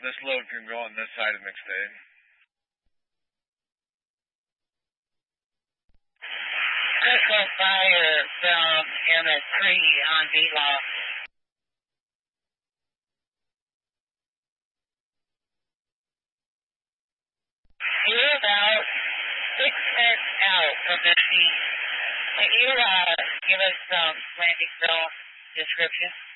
This load can go on this side of McStade. Crystal fire from MS3 on V-Lock. You're about 6 minutes out from the sea. Can you give us some landing zone description?